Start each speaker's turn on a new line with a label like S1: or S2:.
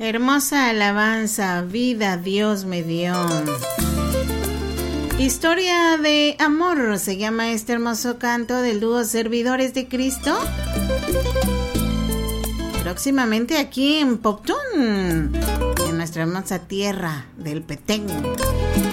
S1: Hermosa alabanza, vida Dios me dio. Historia de amor se llama este hermoso canto del dúo Servidores de Cristo. Próximamente aquí en Poctún, en nuestra hermosa tierra del Petén.